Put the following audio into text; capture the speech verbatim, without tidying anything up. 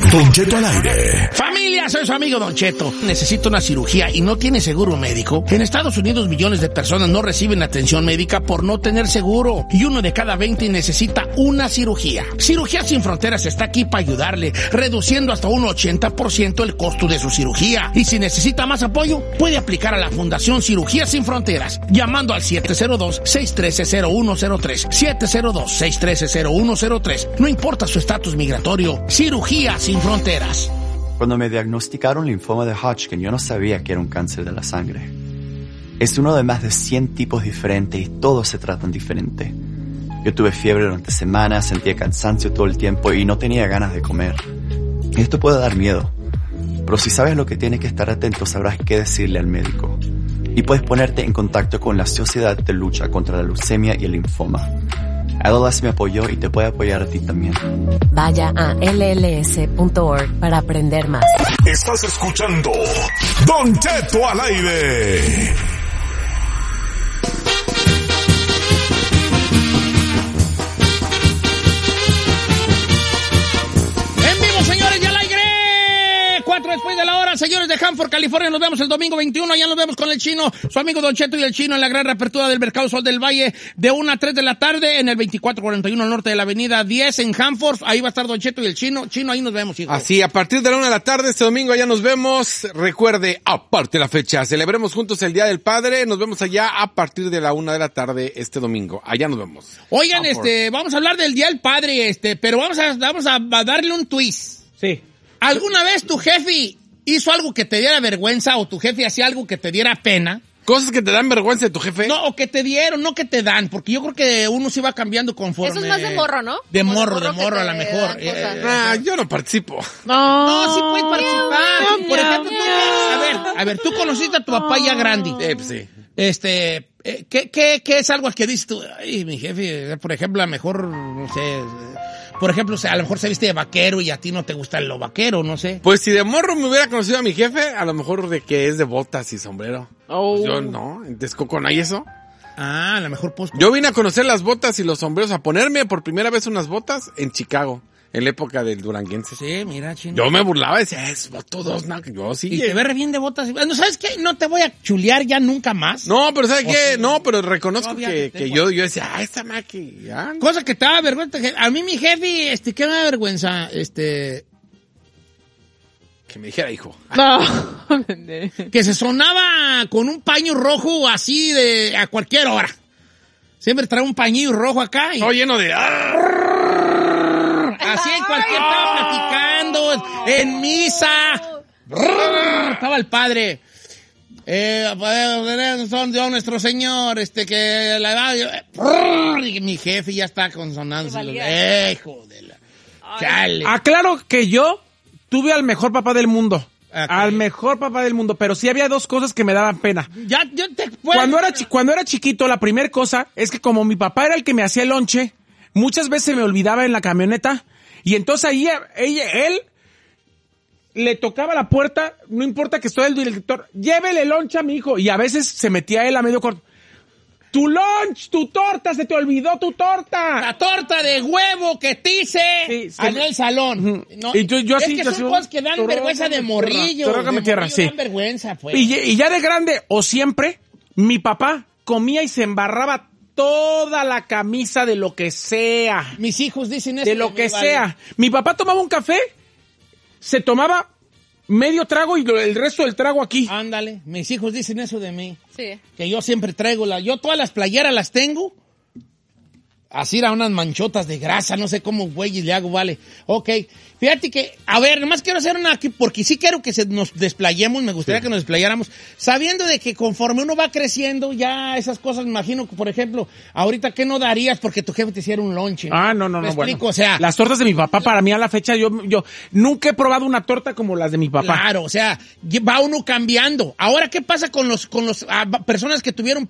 Don Cheto al aire. Familia, soy su amigo Don Cheto. Necesito una cirugía y no tiene seguro médico. En Estados Unidos millones de personas no reciben atención médica por no tener seguro. Y uno de cada veinte necesita una cirugía. Cirugía Sin Fronteras está aquí para ayudarle, reduciendo hasta un ochenta por ciento el costo de su cirugía. Y si necesita más apoyo, puede aplicar a la Fundación Cirugía Sin Fronteras, llamando al siete cero dos, seis uno tres, cero uno cero tres. siete cero dos, seis uno tres, cero uno cero tres. No importa su estatus migratorio. Cirugía Sin Fronteras. Cuando me diagnosticaron linfoma de Hodgkin, yo no sabía que era un cáncer de la sangre. Es uno de más de cien tipos diferentes y todos se tratan diferente. Yo tuve fiebre durante semanas, sentía cansancio todo el tiempo y no tenía ganas de comer. Esto puede dar miedo, pero si sabes lo que tienes que estar atento, sabrás qué decirle al médico. Y puedes ponerte en contacto con la Sociedad de Lucha contra la Leucemia y el Linfoma. L L S me apoyó y te puede apoyar a ti también. Vaya a L L S punto org para aprender más. Estás escuchando Don Cheto al aire. En vivo, señores, ya al aire. Cuatro después de la hora, señores de Hanford, California. Nos vemos el domingo veintiuno. Allá nos vemos con el Chino, su amigo Don Cheto y el Chino en la gran reapertura del Mercado Sol del Valle de una a tres de la tarde en el veinticuatro cuarenta y uno al norte de la avenida diez en Hanford. Ahí va a estar Don Cheto y el Chino. Chino, ahí nos vemos, hijo. Así, a partir de la una de la tarde este domingo allá nos vemos. Recuerde, aparte la fecha, celebremos juntos el Día del Padre. Nos vemos allá a partir de la una de la tarde este domingo. Allá nos vemos. Oigan, Hanford. este, vamos a hablar del Día del Padre, este, pero vamos a, vamos a, a darle un twist. Sí. ¿Alguna vez tu jefe hizo algo que te diera vergüenza o tu jefe hacía algo que te diera pena? Cosas que te dan vergüenza de tu jefe. No, o que te dieron, no que te dan, porque yo creo que uno se va cambiando conforme. Eso es más de morro, ¿no? De Como morro, de morro, que a lo te mejor. dan Eh, cosas. Ah, yo no participo. no, sí puedes participar. Por ejemplo, tú, a ver, a ver, tú conociste a tu papá ya grande. Eh, pues sí. Este, eh, ¿qué, qué, qué es algo que dices tú? Ay, mi jefe, por ejemplo, a lo mejor, no sé, eh, por ejemplo, o sea, a lo mejor se viste de vaquero y a ti no te gusta lo vaquero, no sé. Pues si de morro me hubiera conocido a mi jefe, a lo mejor de que es de botas y sombrero. Oh. Pues yo no, en Texcoco no hay eso. Ah, a lo mejor pues. Yo vine a conocer las botas y los sombreros, a ponerme por primera vez unas botas en Chicago, en la época del duranguense. Sí, mira, Chino. Yo me burlaba y decía, es todos, no, que yo sí. Y te ve re bien de botas. No, ¿sabes qué? No te voy a chulear ya nunca más. No, pero ¿sabes O qué? sí. No, pero reconozco Todavía que, que que tengo. yo, yo decía, ah, esta maqui, ya. Cosa que te da vergüenza. A mí mi jefe, este, ¿qué me da vergüenza? Este, Que me dijera, hijo. No. que se sonaba con un paño rojo así de, a cualquier hora. Siempre trae un pañillo rojo acá y... Todo lleno de... Así en cualquier estaba platicando, en misa. Estaba el padre. Eh, pues, son Dios nuestro Señor, este que la y mi jefe ya está consonando. Eh, hijo de la. Chale. Aclaro que yo tuve al mejor papá del mundo. Okay. Al mejor papá del mundo, pero sí había dos cosas que me daban pena. Ya, yo te Cuando era, chi- cuando era chiquito, la primera cosa es que como mi papá era el que me hacía el lonche, muchas veces se me olvidaba en la camioneta, y entonces ahí ella, él le tocaba la puerta, no importa que estoy el director, llévele lonche a mi hijo, y a veces se metía él a medio corto. Tu lunch, tu torta, se te olvidó tu torta. La torta de huevo que te hice Sí, sí. allá en el salón. Ujú. No, Y yo- yo es así, que yo son así, cosas que dan torrócame vergüenza de tierra, morrillo. torrócame de tierra, morrillo sí. dan vergüenza, pues. Y, ya- y ya de grande, o siempre, mi papá comía y se embarraba toda la camisa de lo que sea. Mis hijos dicen eso. De lo mí, que vale. sea. Mi papá tomaba un café, se tomaba medio trago y lo- el resto del trago aquí. Ándale, mis hijos dicen eso de mí. Sí. Que yo siempre traigo la... Yo todas las playeras las tengo. Así era unas manchotas de grasa, no sé cómo güeyes le hago, vale. Ok, fíjate que, a ver, nomás quiero hacer una aquí, porque sí quiero que se nos desplayemos, me gustaría Sí. que nos desplayáramos, sabiendo de que conforme uno va creciendo, ya esas cosas, me imagino que, por ejemplo, ahorita, ¿qué no darías porque tu jefe te hiciera un lonche? Ah, no, no, ¿Me no, bueno. explico? O sea... Las tortas de mi papá, para mí a la fecha, yo, yo nunca he probado una torta como las de mi papá. Claro, o sea, va uno cambiando. Ahora, ¿qué pasa con los, con los, ah, personas que tuvieron